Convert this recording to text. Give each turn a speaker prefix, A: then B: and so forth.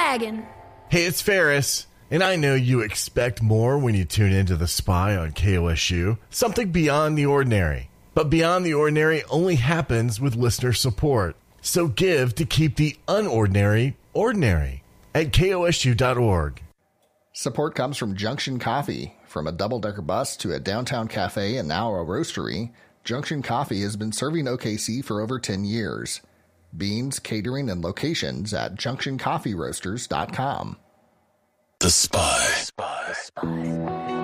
A: Dragon.
B: Hey, it's Ferris, and I know you expect more when you tune into The Spy on KOSU, something beyond the ordinary. But beyond the ordinary only happens with listener support. So give to keep the unordinary ordinary at kosu.org.
C: Support comes from Junction Coffee. From a double-decker bus to a downtown cafe and now a roastery, Junction Coffee has been serving OKC for over 10 years. Beans, catering, and locations at junctioncoffeeroasters.com.
D: The Spy.